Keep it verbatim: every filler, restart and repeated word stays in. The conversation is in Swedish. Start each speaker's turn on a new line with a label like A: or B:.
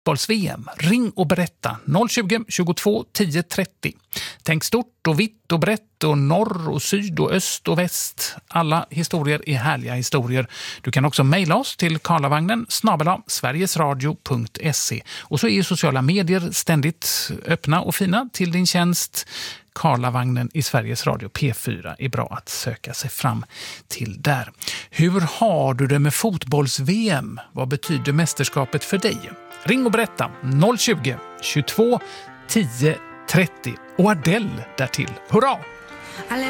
A: fotbolls-V M. Ring och berätta noll tjugo, tjugotvå, tio, trettio. Tänk stort och vitt och brett och norr och syd och öst och väst. Alla historier är härliga historier. Du kan också mejla oss till karlavagnen snabel-a sverigesradio punkt se. Och så är sociala medier ständigt öppna och fina till din tjänst. Karlavagnen i Sveriges Radio P fyra är bra att söka sig fram till där. Hur har du det med fotbolls-V M? Vad betyder mästerskapet för dig? Ring och berätta noll tjugo, tjugotvå, tio, trettio. Och Adele därtill. Hurra!